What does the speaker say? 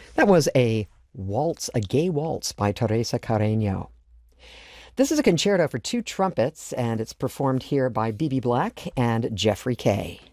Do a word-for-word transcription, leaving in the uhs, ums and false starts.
That was a waltz, a gay waltz by Teresa Carreño. This is a concerto for two trumpets, and it's performed here by B B Black and Jeffrey Kay.